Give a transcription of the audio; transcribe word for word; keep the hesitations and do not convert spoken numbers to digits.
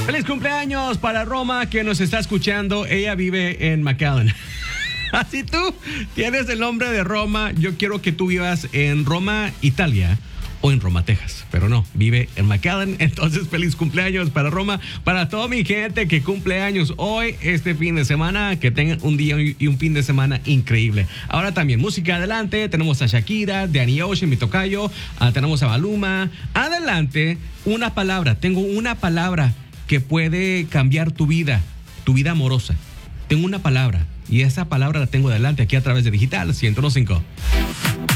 Feliz cumpleaños para Roma, que nos está escuchando. Ella vive en McAllen. Así tú tienes el nombre de Roma. Yo quiero que tú vivas en Roma, Italia, o en Roma, Texas. Pero no, vive en McAllen. Entonces, feliz cumpleaños para Roma. Para toda mi gente que cumple años hoy, este fin de semana. Que tengan un día y un fin de semana increíble. Ahora también, música adelante. Tenemos a Shakira, Danny Ocean, mi tocayo. Uh, tenemos a Maluma. Adelante, una palabra. Tengo una palabra que puede cambiar tu vida, tu vida amorosa. Tengo una palabra. Y esa palabra la tengo adelante aquí a través de Digital ciento uno punto cinco.